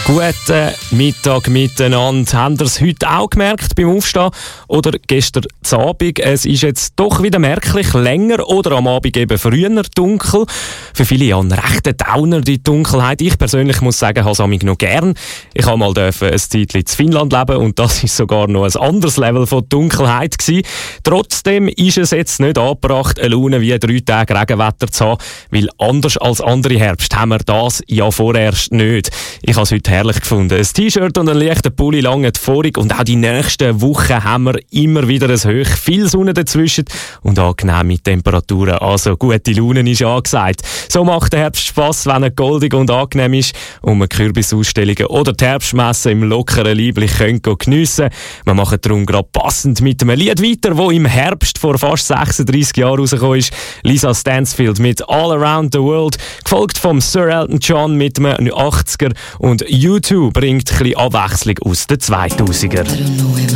Guten Mittag miteinander. Habt ihr es heute auch gemerkt beim Aufstehen oder gestern Abend? Es ist jetzt doch wieder merklich länger oder am Abend eben früher dunkel. Für viele ja ein rechter Downer, die Dunkelheit. Ich persönlich muss sagen, habe es noch gern. Ich habe mal ein Zeitchen in Finnland leben und das ist sogar noch ein anderes Level von Dunkelheit gewesen. Trotzdem ist es jetzt nicht angebracht, eine Laune wie 3 Tage Regenwetter zu haben, weil anders als andere Herbst haben wir das ja vorerst nicht. Ich habe es heute herrlich gefunden. Ein T-Shirt und ein leichter Pulli lange die Vorig und auch die nächsten Wochen haben wir immer wieder ein Hoch, viel Sonne dazwischen und angenehme Temperaturen. Also gute Laune ist angesagt. So macht der Herbst Spass, wenn er goldig und angenehm ist und man Kürbisausstellungen oder die Herbstmesse im lockeren Lieblich geniessen können. Wir machen darum gerade passend mit einem Lied weiter, das im Herbst vor fast 36 Jahren rausgekommen ist. Lisa Stansfield mit All Around the World, gefolgt vom Sir Elton John mit einem 80er und U2 bringt ein bisschen Abwechslung aus den 2000er.